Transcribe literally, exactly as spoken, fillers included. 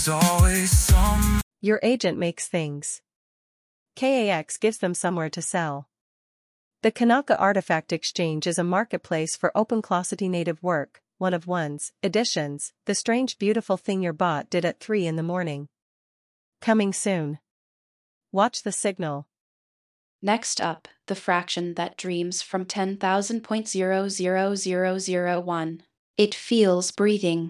There's always some. Your agent makes things. K A X gives them somewhere to sell. The Kanaka Artifact Exchange is a marketplace for OpenCloset native work, one of one's editions, the strange beautiful thing your bot did at three in the morning. Coming soon. Watch the signal. Next up, the fraction that dreams from ten thousand point zero zero zero zero one. It feels breathing.